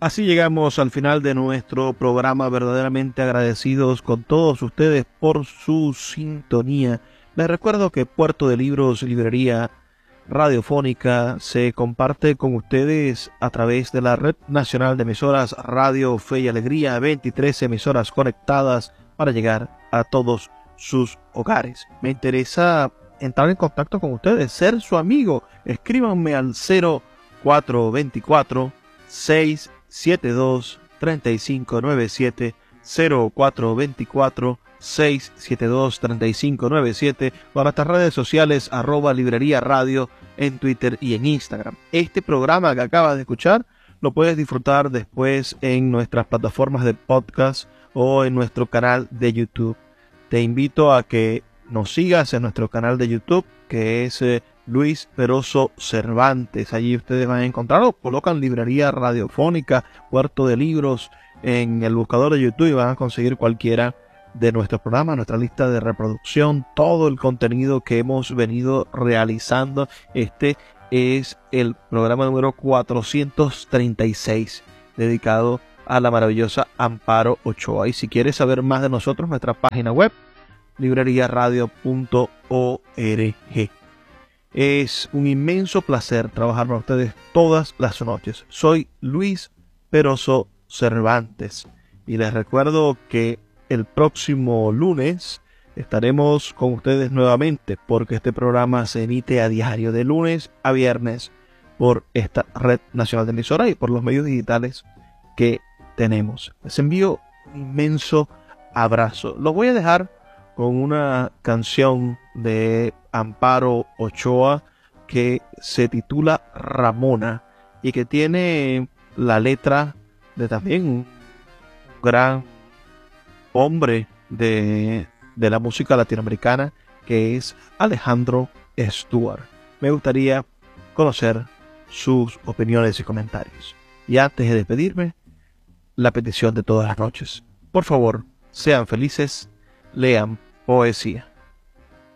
Así llegamos al final de nuestro programa, verdaderamente agradecidos con todos ustedes por su sintonía. Les recuerdo que Puerto de Libros, librería radiofónica, se comparte con ustedes a través de la Red Nacional de Emisoras Radio Fe y Alegría, 23 emisoras conectadas para llegar a todos sus hogares. Me interesa entrar en contacto con ustedes, ser su amigo. Escríbanme al 0424 672-3597, 0424-672-3597, o a nuestras redes sociales, @librería radio en Twitter y en Instagram. Este programa que acabas de escuchar lo puedes disfrutar después en nuestras plataformas de podcast o en nuestro canal de YouTube. Te invito a que nos sigas en nuestro canal de YouTube, que es Luis Peroso Cervantes. Allí ustedes van a encontrar, o colocan librería radiofónica, Puerto de Libros en el buscador de YouTube y van a conseguir cualquiera de nuestros programas, nuestra lista de reproducción, todo el contenido que hemos venido realizando. Este es el programa número 436, dedicado a la maravillosa Amparo Ochoa. Y si quieres saber más de nosotros, nuestra página web, libreriaradio.org. Es un inmenso placer trabajar con ustedes todas las noches. Soy Luis Peroso Cervantes y les recuerdo que el próximo lunes estaremos con ustedes nuevamente, porque este programa se emite a diario de lunes a viernes por esta Red Nacional de Emisoras y por los medios digitales que tenemos. Les envío un inmenso abrazo. Los voy a dejar con una canción de Amparo Ochoa que se titula Ramona y que tiene la letra de también un gran hombre de la música latinoamericana, que es Alejandro Stewart. Me gustaría conocer sus opiniones y comentarios. Y antes de despedirme, la petición de todas las noches: por favor, sean felices, lean poesía.